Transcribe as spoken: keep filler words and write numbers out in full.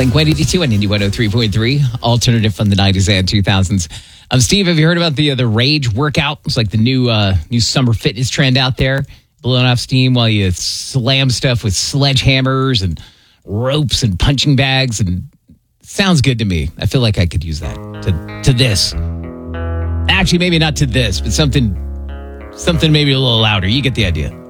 Blink one eighty-two and Indie one oh three point three, alternative from the nineties and two thousands. Um, Steve, have you heard about the uh, the Rage workout? It's like the new uh, new summer fitness trend out there, blowing off steam while you slam stuff with sledgehammers and ropes and punching bags, and sounds good to me. I feel like I could use that to to this. Actually, maybe not to this, but something something maybe a little louder. You get the idea.